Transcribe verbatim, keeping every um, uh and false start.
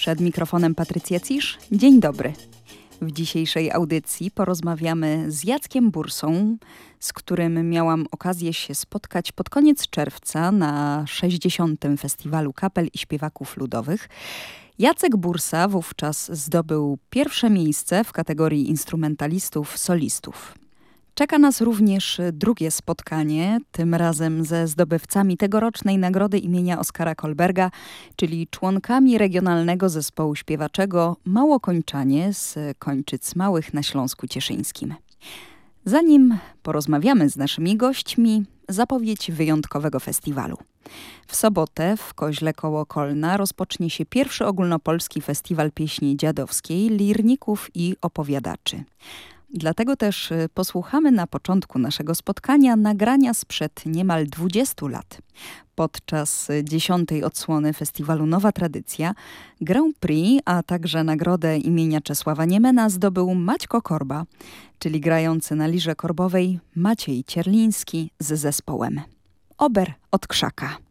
Przed mikrofonem Patrycja Cisz. Dzień dobry. W dzisiejszej audycji porozmawiamy z Jackiem Bursą, z którym miałam okazję się spotkać pod koniec czerwca na sześćdziesiątym Festiwalu Kapel i Śpiewaków Ludowych. Jacek Bursa wówczas zdobył pierwsze miejsce w kategorii instrumentalistów solistów. Czeka nas również drugie spotkanie, tym razem ze zdobywcami tegorocznej nagrody imienia Oskara Kolberga, czyli członkami regionalnego zespołu śpiewaczego Małokończanie z Kończyc Małych na Śląsku Cieszyńskim. Zanim porozmawiamy z naszymi gośćmi, zapowiedź wyjątkowego festiwalu. W sobotę w Koźle koło Kolna rozpocznie się pierwszy ogólnopolski festiwal pieśni dziadowskiej, lirników i opowiadaczy. Dlatego też posłuchamy na początku naszego spotkania nagrania sprzed niemal dwudziestu lat. Podczas dziesiątej odsłony festiwalu Nowa Tradycja Grand Prix, a także nagrodę imienia Czesława Niemena zdobył Maćko Korba, czyli grający na lirze korbowej Maciej Cierliński z zespołem Ober od Krzaka.